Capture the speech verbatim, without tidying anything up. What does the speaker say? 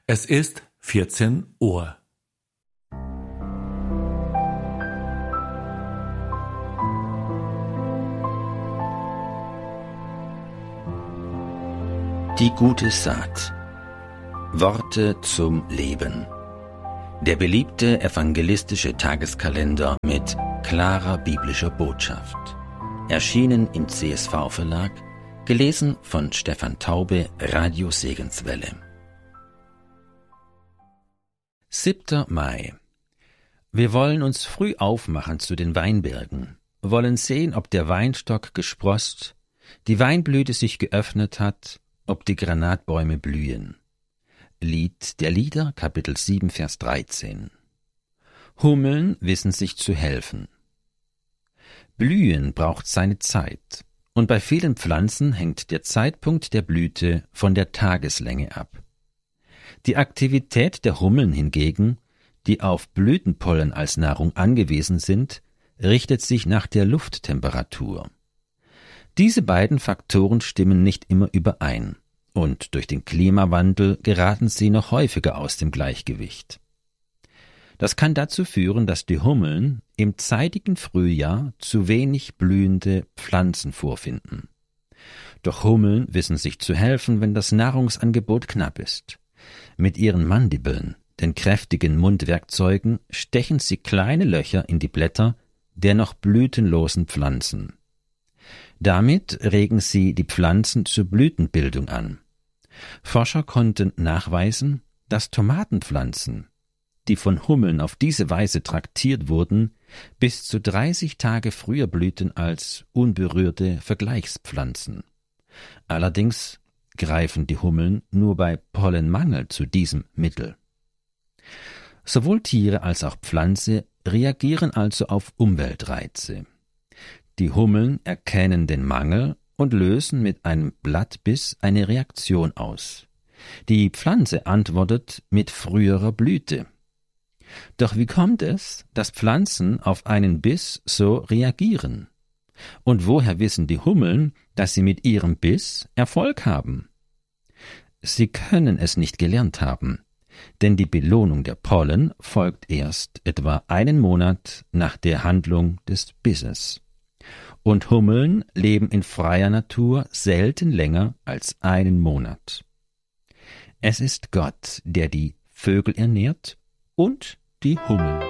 Es ist vierzehn Uhr. Die gute Saat. Worte zum Leben. Der beliebte evangelistische Tageskalender mit klarer biblischer Botschaft. Erschienen im C S V-Verlag, gelesen von Stefan Taube, Radio Segenswelle. siebter Mai. Wir wollen uns früh aufmachen zu den Weinbergen, wollen sehen, ob der Weinstock gesproßt, die Weinblüte sich geöffnet hat, ob die Granatbäume blühen. Lied der Lieder, Kapitel sieben, Vers dreizehn. Hummeln wissen sich zu helfen. Blühen braucht seine Zeit, und bei vielen Pflanzen hängt der Zeitpunkt der Blüte von der Tageslänge ab. Die Aktivität der Hummeln hingegen, die auf Blütenpollen als Nahrung angewiesen sind, richtet sich nach der Lufttemperatur. Diese beiden Faktoren stimmen nicht immer überein, und durch den Klimawandel geraten sie noch häufiger aus dem Gleichgewicht. Das kann dazu führen, dass die Hummeln im zeitigen Frühjahr zu wenig blühende Pflanzen vorfinden. Doch Hummeln wissen sich zu helfen, wenn das Nahrungsangebot knapp ist. Mit ihren Mandibeln, den kräftigen Mundwerkzeugen, stechen sie kleine Löcher in die Blätter der noch blütenlosen Pflanzen. Damit regen sie die Pflanzen zur Blütenbildung an. Forscher konnten nachweisen, dass Tomatenpflanzen, die von Hummeln auf diese Weise traktiert wurden, bis zu dreißig Tage früher blühten als unberührte Vergleichspflanzen. Allerdings greifen die Hummeln nur bei Pollenmangel zu diesem Mittel. Sowohl Tiere als auch Pflanze reagieren also auf Umweltreize. Die Hummeln erkennen den Mangel und lösen mit einem Blattbiss eine Reaktion aus. Die Pflanze antwortet mit früherer Blüte. Doch wie kommt es, dass Pflanzen auf einen Biss so reagieren? Und woher wissen die Hummeln, dass sie mit ihrem Biss Erfolg haben? Sie können es nicht gelernt haben, denn die Belohnung der Pollen folgt erst etwa einen Monat nach der Handlung des Bisses. Und Hummeln leben in freier Natur selten länger als einen Monat. Es ist Gott, der die Vögel ernährt und die Hummeln.